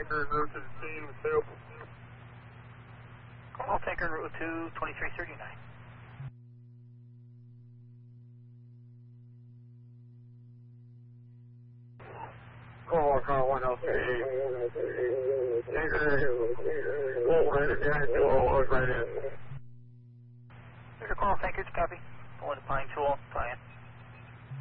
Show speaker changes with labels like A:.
A: tanker en route to the scene with help.
B: Call tanker route 2, 2339.
A: Call car 103. Tanker, won't let it down, right in.
B: There's a call tanker, copy. Pulling the Pine Tool, tie in.